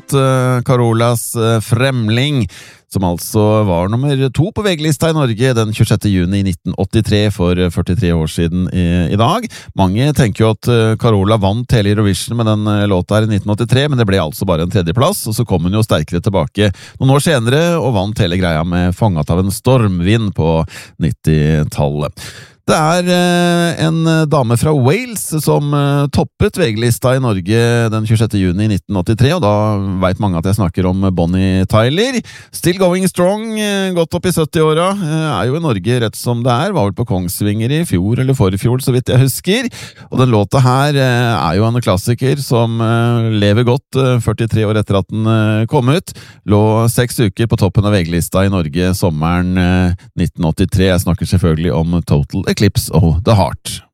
låt, Carolas Fremling, som altså var nummer 2 på VG-lista i Norge den 26. juni 1983, for 43 år siden i dag. Mange tenker jo at Carola vant hele Eurovision med den låta her i 1983, men det ble altså bare en tredjeplass, og så kom hun jo sterkere tilbake noen år senere og vant hele greia med Fanget av en stormvind på 90-tallet. Det en dame fra Wales som toppet VG-lista i Norge den 26. juni 1983, og da vet mange at jeg snakker om Bonnie Tyler. Still going strong, gått opp i 70-åra, jo i Norge rett som det var vel på Kongsvinger i fjor eller forfjor, så vidt jeg husker. Og den låta her jo en klassiker som lever godt 43 år etter at den kom ut. Lå 6 uker på toppen av VG-lista i Norge sommeren 1983. Jeg snakker selvfølgelig om Total Eclipse of the Heart.